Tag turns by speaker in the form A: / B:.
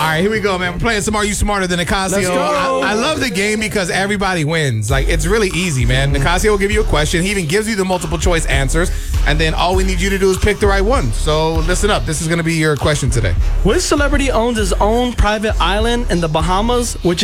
A: right, here we go, man. We're playing some Are You Smarter Than Nicasio.
B: Let's go.
A: I love the game because everybody wins. Like, it's really easy, man. Nicasio will give you a question. He even gives you the multiple choice answers. And then all we need you to do is pick the right one. So listen up. This is going to be your question today.
B: Which celebrity owns his own private island in the Bahamas, which